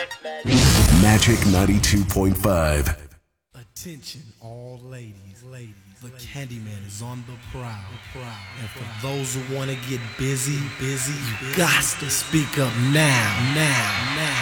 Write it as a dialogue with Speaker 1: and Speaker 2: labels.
Speaker 1: Magic 92.5.
Speaker 2: Attention, all ladies. The Candyman is on the prowl. And for those who want to get busy, you got to speak up now.